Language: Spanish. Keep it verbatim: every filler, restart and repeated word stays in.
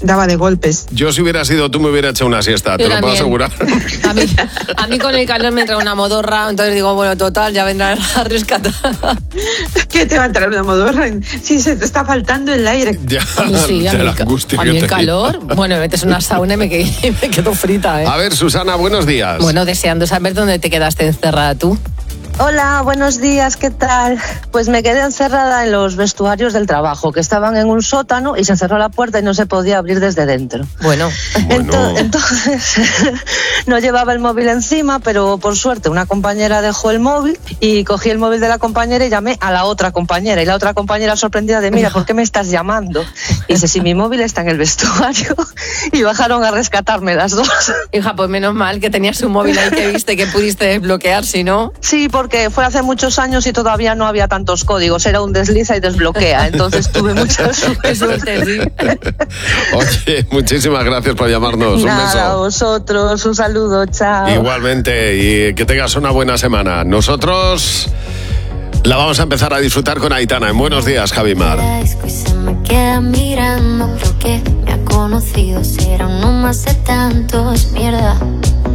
daba de golpes. Yo si hubiera sido tú me hubiera hecho una siesta, te lo puedo asegurar. A mí, a mí con el calor me entra una modorra, entonces digo, bueno, total, ya vendrá a rescatar. ¿Qué te va a entrar una modorra? Sí, se te está faltando el aire. Ya, sí, a de mí, la angustia a mí que el te calor, quita. bueno, me metes en una sauna y me quedo, me quedo frita, ¿eh? A ver, Susana, buenos días. Bueno, deseando saber dónde te quedaste encerrada tú. Hola, buenos días, ¿qué tal? Pues me quedé encerrada en los vestuarios del trabajo, que estaban en un sótano y se cerró la puerta y no se podía abrir desde dentro. Bueno, bueno. Ento- entonces no llevaba el móvil encima, pero por suerte una compañera dejó el móvil y cogí el móvil de la compañera y llamé a la otra compañera. Y la otra compañera sorprendida de, mira, ¿por qué me estás llamando? Y dice, si mi móvil está en el vestuario. Y bajaron a rescatarme las dos. hija, pues menos mal que tenías un móvil ahí que viste que pudiste desbloquear, si no... Sí, porque fue hace muchos años y todavía no había tantos códigos. Era un desliza y desbloquea. Entonces tuve mucha suerte. suerte, sí. Oye, muchísimas gracias por llamarnos. Un Nada, beso. a vosotros, un saludo, chao. Igualmente, y que tengas una buena semana. Nosotros la vamos a empezar a disfrutar con Aitana. En Buenos Días, Javimar. Y se me queda mirando, creo que me ha conocido. Será uno más de tantos, mierda.